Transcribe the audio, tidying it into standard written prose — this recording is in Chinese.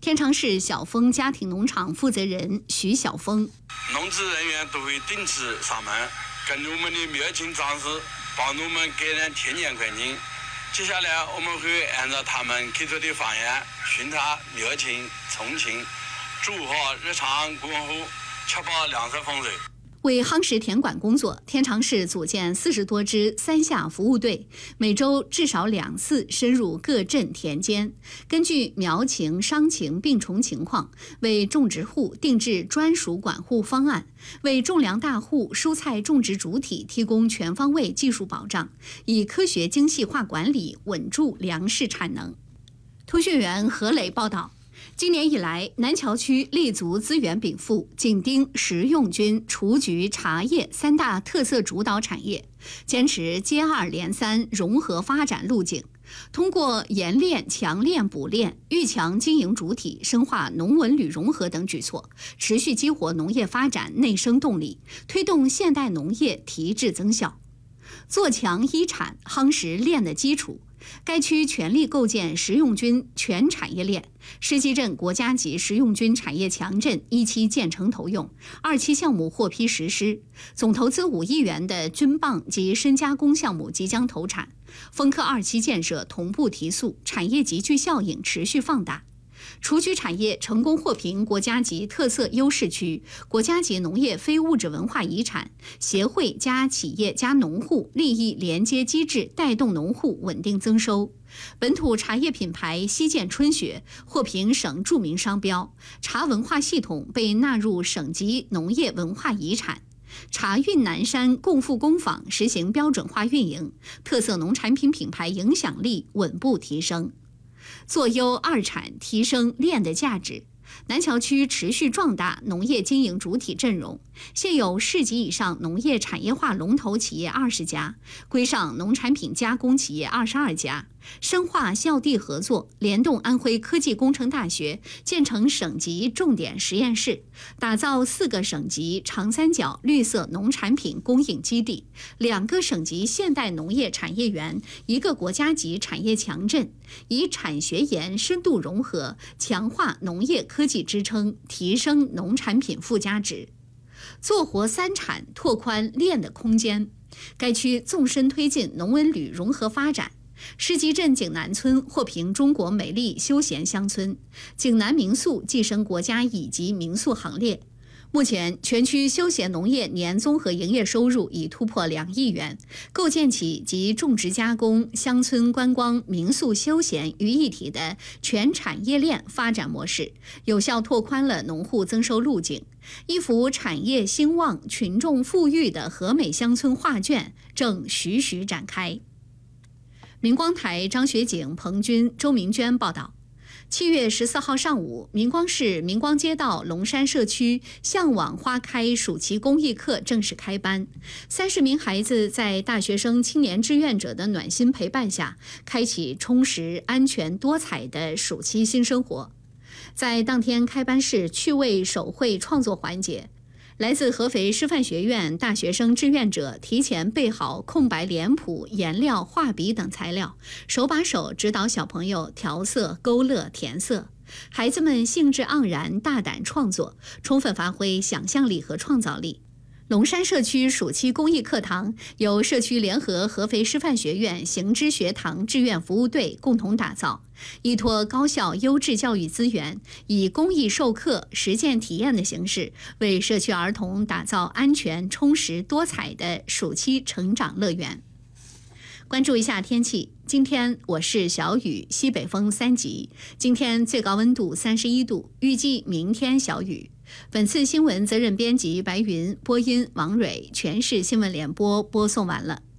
天长市小丰家庭农场负责人徐晓峰： 农资人员都会定期上门，根据我们的苗情长势，帮助我们改善田间环境。接下来我们会按照他们给出的方案，巡查苗情、虫情，做好日常管护，确保粮食丰收。 为夯实田管工作，天长市组建40多支3下服务队，每周至少2次深入各镇田间，根据苗情、伤情、病虫情况，为种植户定制专属管护方案，为种粮大户、蔬菜种植主体提供全方位技术保障，以科学精细化管理稳住粮食产能。通讯员何磊报道。今年以来，南桥区立足资源禀赋，紧盯食用菌、雏菊、茶叶3大特色主导产业，坚持接二连三融合发展路径，通过研炼、强链、补链、愈强经营主体、深化农文旅融合等举措，持续激活农业发展内生动力，推动现代农业提质增效，做强一产、夯实链的基础。该区全力构建食用菌全产业链，石集镇国家级食用菌产业强镇1期建成投用，2期项目获批实施，总投资5亿元的菌棒及深加工项目即将投产，丰科2期建设同步提速，产业集聚效应持续放大。雏菊产业成功获评国家级特色优势区、国家级农业非物质文化遗产，协会加企业加农户利益连接机制带动农户稳定增收。本土茶叶品牌西涧春雪获评省著名商标，茶文化系统被纳入省级农业文化遗产。茶运南山共富工坊实行标准化运营，特色农产品品牌影响力稳步提升。做优2产，提升链的价值。南桥区持续壮大农业经营主体阵容，现有市级以上农业产业化龙头企业20家，规上农产品加工企业22家，深化校地合作，联动安徽科技工程大学，建成省级重点实验室，打造4个省级长三角绿色农产品供应基地，2个省级现代农业产业园，1个国家级产业强镇，以产学研深度融合，强化农业科技支撑，提升农产品附加值，做活3产，拓宽链的空间。该区纵深推进农文旅融合发展，石集镇景南村获评中国美丽休闲乡村，景南民宿跻身国家乙级民宿行列。目前，全区休闲农业年综合营业收入已突破2亿元，构建起集种植加工、乡村观光、民宿休闲于一体的全产业链发展模式，有效拓宽了农户增收路径。一幅产业兴旺、群众富裕的和美乡村画卷正徐徐展开。明光台张学景、彭军、周明娟报道。7月14号上午，明光市明光街道龙山社区向往花开暑期公益课正式开班，30名孩子在大学生青年志愿者的暖心陪伴下，开启充实、安全、多彩的暑期新生活。在当天开班式趣味手绘创作环节，来自合肥师范学院大学生志愿者提前备好空白脸谱、颜料、画笔等材料，手把手指导小朋友调色、勾勒、填色。孩子们兴致盎然，大胆创作，充分发挥想象力和创造力。龙山社区暑期公益课堂由社区联合合肥师范学院行知学堂志愿服务队共同打造，依托高校优质教育资源，以公益授课、实践体验的形式，为社区儿童打造安全、充实、多彩的暑期成长乐园。关注一下天气，今天我市小雨，西北风3级，今天最高温度31度，预计明天小雨。本次新闻责任编辑白云，播音王蕊，全市新闻联播播送完了。